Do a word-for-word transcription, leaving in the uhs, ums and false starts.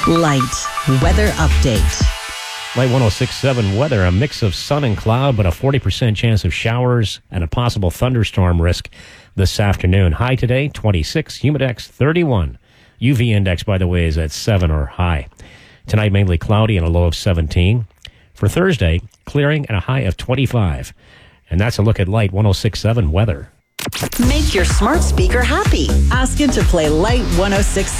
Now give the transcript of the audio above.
Light weather update. Light one oh six point seven weather, a mix of sun and cloud, but a forty percent chance of showers and a possible thunderstorm risk this afternoon. High today, twenty-six, humidex thirty-one. U V index, by the way, is at seven or high. Tonight, mainly cloudy and a low of seventeen. For Thursday, clearing and a high of twenty-five. And that's a look at Light one oh six point seven weather. Make your smart speaker happy. Ask it to play Light one oh six point